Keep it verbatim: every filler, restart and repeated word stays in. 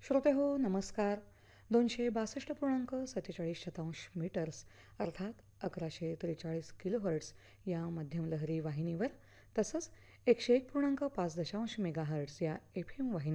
श्रोते हो नमस्कार. दोनशे बासष्ट पूर्णांक सत्तेचाळीस शतांश मीटर्स अर्थात अकराशे त्रेचाळीस किलोहर्ट्स या मध्यम लहरी वाहिनीवर तसंच एकशे एक पूर्णांक पाच दशांश मेगाहर्ट्स या एफ एम वाहिनी